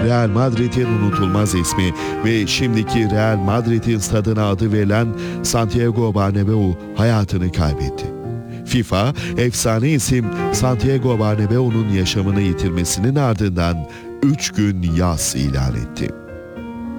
Real Madrid'in unutulmaz ismi ve şimdiki Real Madrid'in stadına adı verilen Santiago Bernabéu hayatını kaybetti. FIFA, efsane isim Santiago Bernabéu'nun yaşamını yitirmesinin ardından 3 gün yas ilan etti.